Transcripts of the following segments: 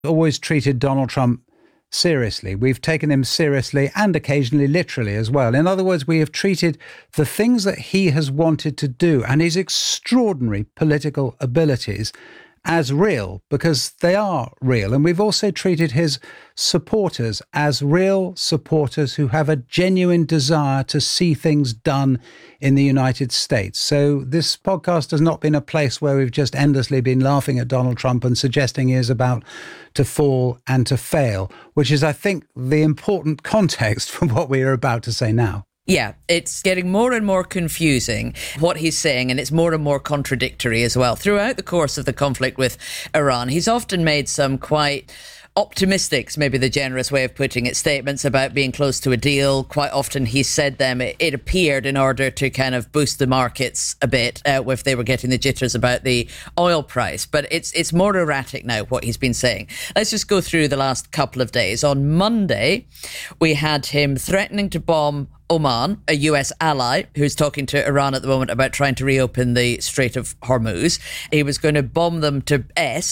always treated Donald Trump seriously. We've taken him seriously and occasionally literally as well. In other words, we have treated the things that he has wanted to do and his extraordinary political abilities as real, because they are real. And we've also treated his supporters as real supporters who have a genuine desire to see things done in the United States. So this podcast has not been a place where we've just endlessly been laughing at Donald Trump and suggesting he is about to fall and to fail, which is, I think, the important context for what we are about to say now. Yeah, it's getting more and more confusing what he's saying, and it's more and more contradictory as well. Throughout the course of the conflict with Iran, he's often made some quite optimistic, maybe the generous way of putting it, statements about being close to a deal. Quite often he said them, it appeared, in order to kind of boost the markets a bit if they were getting the jitters about the oil price. But it's more erratic now, what he's been saying. Let's just go through the last couple of days. On Monday, we had him threatening to bomb Oman, a US ally who's talking to Iran at the moment about trying to reopen the Strait of Hormuz. He was going to bomb them to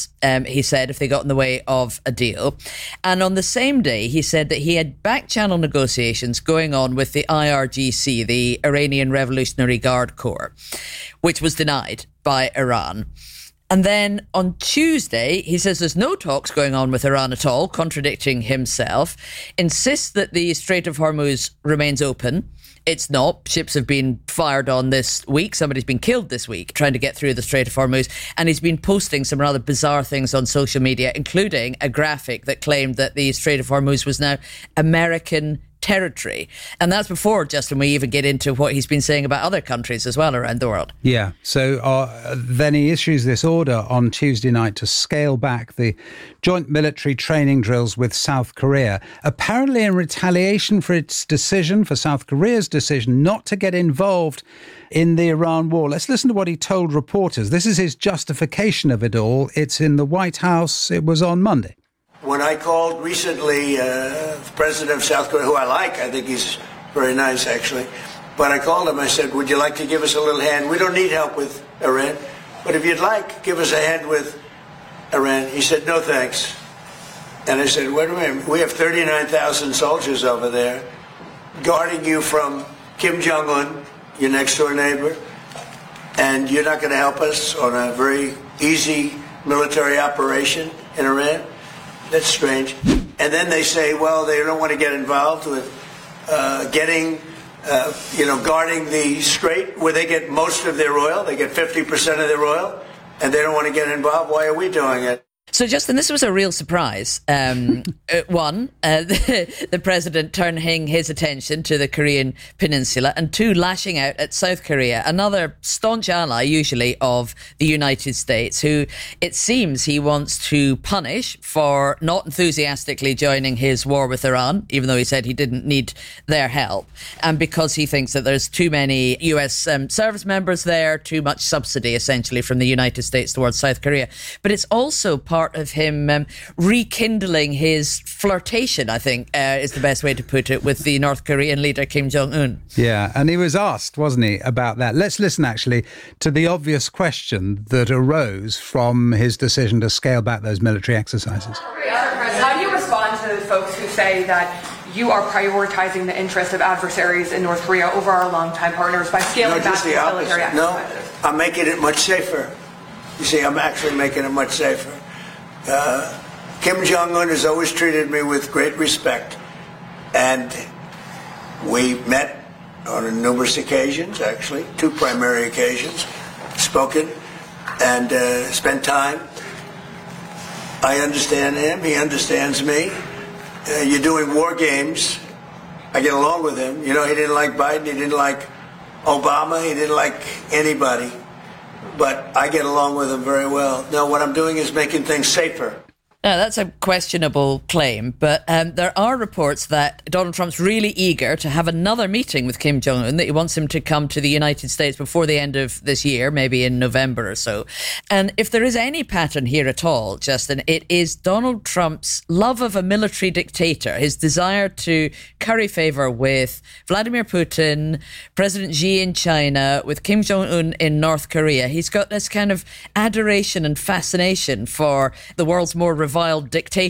he said, if they got in the way of a deal. And on the same day, he said that he had back-channel negotiations going on with the IRGC, the Iranian Revolutionary Guard Corps, which was denied by Iran. And then on Tuesday, he says there's no talks going on with Iran at all, contradicting himself, insists that the Strait of Hormuz remains open. It's not. Ships have been fired on this week. Somebody's been killed this week trying to get through the Strait of Hormuz. And he's been posting some rather bizarre things on social media, including a graphic that claimed that the Strait of Hormuz was now American territory. And that's before, Justin, we even get into what he's been saying about other countries as well around the world. Yeah. So then he issues this order on Tuesday night to scale back the joint military training drills with South Korea, apparently in retaliation for its decision, for South Korea's decision, not to get involved in the Iran war. Let's listen to what he told reporters. This is his justification of it all. It's in the White House. It was on Monday. When I called recently the president of South Korea, who I think he's very nice, actually, but I called him, I said, would you like to give us a little hand? We don't need help with Iran, but if you'd like, give us a hand with Iran. He said, no, thanks. And I said, wait a minute, we have 39,000 soldiers over there guarding you from Kim Jong-un, your next-door neighbor, and you're not going to help us on a very easy military operation in Iran? That's strange. And then they say, well, they don't want to get involved with guarding the strait where they get most of their oil. They get 50% of their oil, and they don't want to get involved. Why are we doing it? So, Justin, this was a real surprise. One, the president turning his attention to the Korean peninsula, and two, lashing out at South Korea, another staunch ally, usually, of the United States, who it seems he wants to punish for not enthusiastically joining his war with Iran, even though he said he didn't need their help, and because he thinks that there's too many US service members there, too much subsidy, essentially, from the United States towards South Korea. But it's also part of him rekindling his flirtation, I think, is the best way to put it, with the North Korean leader Kim Jong-un. Yeah, and he was asked, wasn't he, about that. Let's listen, actually, to the obvious question that arose from his decision to scale back those military exercises. How do you respond to folks who say that you are prioritizing the interests of adversaries in North Korea over our longtime partners by scaling back these military exercises? No, I'm making it much safer. You see, I'm actually making it much safer. Kim Jong-un has always treated me with great respect, and we met on numerous occasions, actually, two primary occasions, spoken and spent time. I understand him, he understands me. You're doing war games. I get along with him. You know, he didn't like Biden, he didn't like Obama, he didn't like anybody. But I get along with him very well. No, what I'm doing is making things safer. Now, that's a questionable claim, but there are reports that Donald Trump's really eager to have another meeting with Kim Jong-un, that he wants him to come to the United States before the end of this year, maybe in November or so. And if there is any pattern here at all, Justin, it is Donald Trump's love of a military dictator, his desire to curry favor with Vladimir Putin, President Xi in China, with Kim Jong-un in North Korea. He's got this kind of adoration and fascination for the world's more reviled dictator